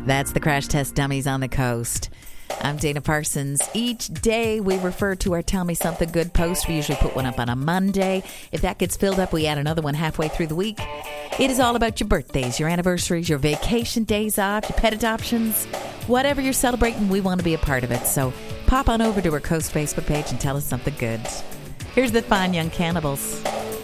That's the Crash Test Dummies on the Coast. I'm Dana Parsons. Each day we refer to our Tell Me Something Good post. We usually put one up on a Monday. If that gets filled up, we add another one halfway through the week. It is all about your birthdays, your anniversaries, your vacation days off, your pet adoptions. Whatever you're celebrating, we want to be a part of it. So pop on over to our Coast Facebook page and tell us something good. Here's the Fine Young Cannibals.